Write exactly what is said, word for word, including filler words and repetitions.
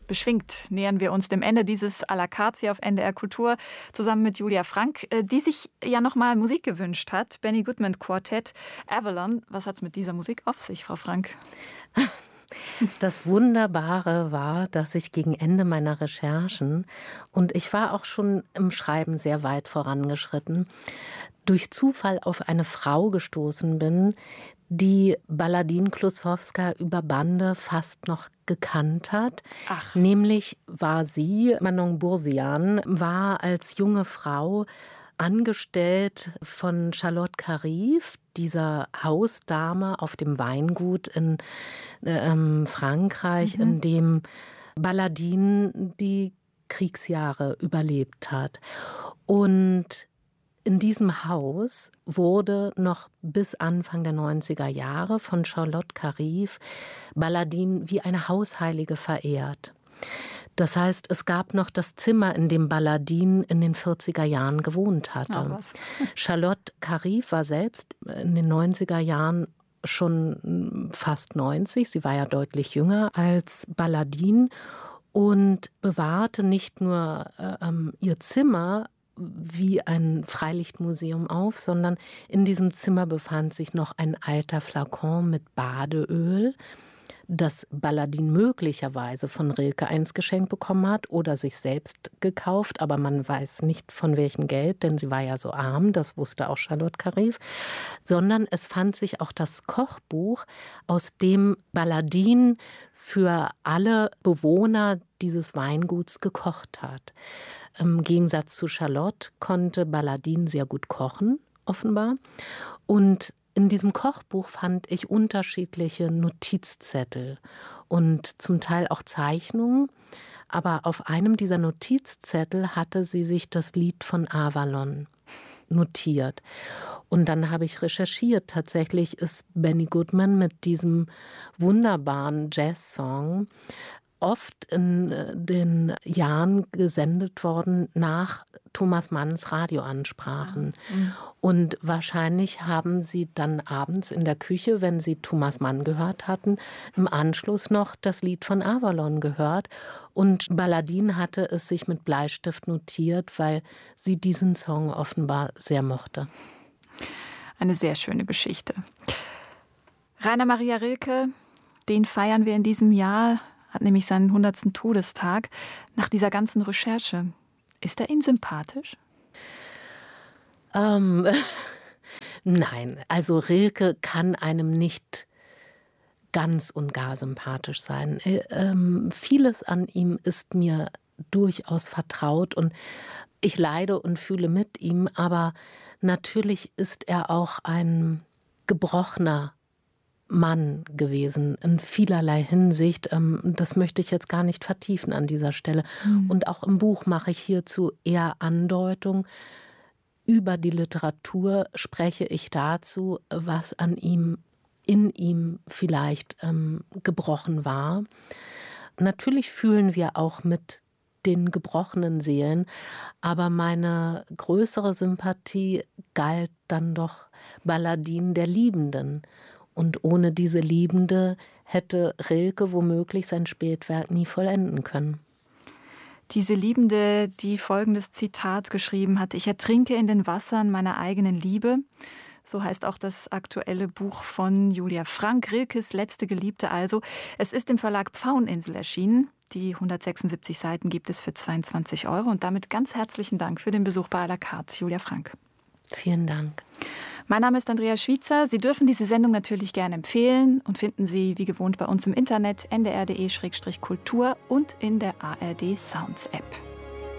beschwingt nähern wir uns dem Ende dieses à la carte hier auf N D R Kultur zusammen mit Julia Frank, die sich ja nochmal Musik gewünscht hat. Benny Goodman Quartett, Avalon. Was hat es mit dieser Musik auf sich, Frau Frank? Das Wunderbare war, dass ich gegen Ende meiner Recherchen, und ich war auch schon im Schreiben sehr weit vorangeschritten, durch Zufall auf eine Frau gestoßen bin, die Baladin Klusowska über Bande fast noch gekannt hat. Ach. Nämlich war sie, Manon Boursian, war als junge Frau angestellt von Charlotte Carif, dieser Hausdame auf dem Weingut in ähm, Frankreich, mhm. in dem Baladin die Kriegsjahre überlebt hat. Und in diesem Haus wurde noch bis Anfang der neunziger Jahre von Charlotte Carif Baladin wie eine Hausheilige verehrt. Das heißt, es gab noch das Zimmer, in dem Baladin in den vierziger Jahren gewohnt hatte. Oh, was. Charlotte Carif war selbst in den neunziger Jahren schon fast neunzig. Sie war ja deutlich jünger als Baladin und bewahrte nicht nur äh, ihr Zimmer wie ein Freilichtmuseum auf, sondern in diesem Zimmer befand sich noch ein alter Flakon mit Badeöl, das Baladin möglicherweise von Rilke einst geschenkt bekommen hat oder sich selbst gekauft, aber man weiß nicht von welchem Geld, denn sie war ja so arm, das wusste auch Charlotte Carif, sondern es fand sich auch das Kochbuch, aus dem Baladin für alle Bewohner dieses Weinguts gekocht hat. Im Gegensatz zu Charlotte konnte Baladin sehr gut kochen, offenbar, und in diesem Kochbuch fand ich unterschiedliche Notizzettel und zum Teil auch Zeichnungen. Aber auf einem dieser Notizzettel hatte sie sich das Lied von Avalon notiert. Und dann habe ich recherchiert. Tatsächlich ist Benny Goodman mit diesem wunderbaren Jazzsong oft in den Jahren gesendet worden nach Thomas Manns Radioansprachen. Ja. Mhm. Und wahrscheinlich haben sie dann abends in der Küche, wenn sie Thomas Mann gehört hatten, im Anschluss noch das Lied von Avalon gehört. Und Baladin hatte es sich mit Bleistift notiert, weil sie diesen Song offenbar sehr mochte. Eine sehr schöne Geschichte. Rainer Maria Rilke, den feiern wir in diesem Jahr, hat nämlich seinen hundertsten Todestag. Nach dieser ganzen Recherche, ist er Ihnen sympathisch? Ähm, nein, also Rilke kann einem nicht ganz und gar sympathisch sein. Ähm, vieles an ihm ist mir durchaus vertraut und ich leide und fühle mit ihm, aber natürlich ist er auch ein gebrochener Mann gewesen, in vielerlei Hinsicht. Das möchte ich jetzt gar nicht vertiefen an dieser Stelle. Mhm. Und auch im Buch mache ich hierzu eher Andeutung. Über die Literatur spreche ich dazu, was an ihm, in ihm vielleicht ähm, gebrochen war. Natürlich fühlen wir auch mit den gebrochenen Seelen, aber meine größere Sympathie galt dann doch Baladin der Liebenden. Und ohne diese Liebende hätte Rilke womöglich sein Spätwerk nie vollenden können. Diese Liebende, die folgendes Zitat geschrieben hat: Ich ertrinke in den Wassern meiner eigenen Liebe. So heißt auch das aktuelle Buch von Julia Frank, Rilkes letzte Geliebte also. Es ist im Verlag Pfaueninsel erschienen. Die hundertsechsundsiebzig Seiten gibt es für zweiundzwanzig Euro. Und damit ganz herzlichen Dank für den Besuch bei à la carte, Julia Frank. Vielen Dank. Mein Name ist Andrea Schwiezer. Sie dürfen diese Sendung natürlich gerne empfehlen und finden Sie wie gewohnt bei uns im Internet n d r punkt d e slash kultur und in der A R D Sounds App.